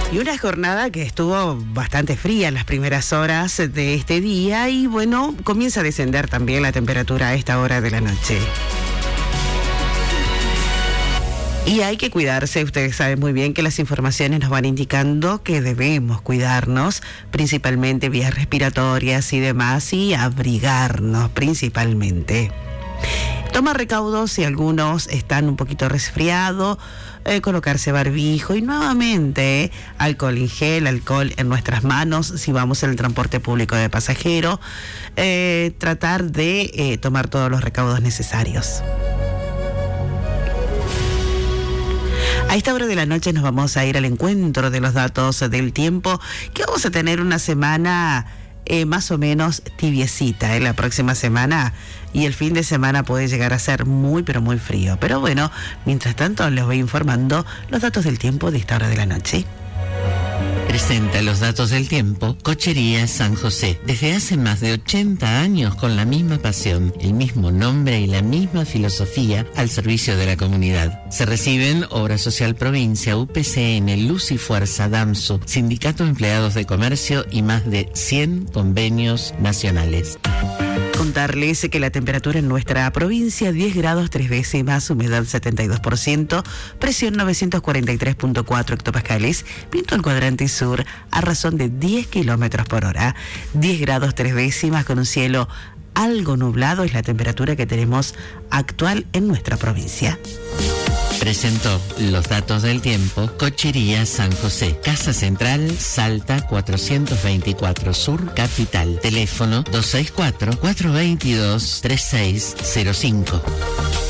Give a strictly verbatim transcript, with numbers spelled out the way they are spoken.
Y una jornada que estuvo bastante fría en las primeras horas de este día y bueno, comienza a descender también la temperatura a esta hora de la noche. Y hay que cuidarse, ustedes saben muy bien que las informaciones nos van indicando que debemos cuidarnos, principalmente vías respiratorias y demás, y abrigarnos principalmente. Toma recaudos si algunos están un poquito resfriados, eh, colocarse barbijo y nuevamente eh, alcohol en gel, alcohol en nuestras manos si vamos en el transporte público de pasajeros, eh, tratar de eh, tomar todos los recaudos necesarios. A esta hora de la noche nos vamos a ir al encuentro de los datos del tiempo, que vamos a tener una semana Eh, más o menos tibiecita en eh, la próxima semana, y el fin de semana puede llegar a ser muy pero muy frío. Pero bueno, mientras tanto les voy informando los datos del tiempo de esta hora de la noche. Presenta los datos del tiempo Cochería San José. Desde hace más de ochenta años con la misma pasión, el mismo nombre y la misma filosofía al servicio de la comunidad. Se reciben Obra Social Provincia, U P C N, Luz y Fuerza, DAMSU, Sindicato de Empleados de Comercio y más de cien convenios nacionales. Contarles que la temperatura en nuestra provincia, diez grados tres décimas, humedad setenta y dos por ciento, presión novecientos cuarenta y tres punto cuatro hectopascales, viento al cuadrante sur a razón de diez kilómetros por hora, diez grados tres décimas con un cielo algo nublado es la temperatura que tenemos actual en nuestra provincia. Presentó los datos del tiempo Cochería San José, Casa Central, Salta cuatrocientos veinticuatro Sur, Capital. Teléfono dos seis cuatro, cuatro dos dos, tres seis cero cinco.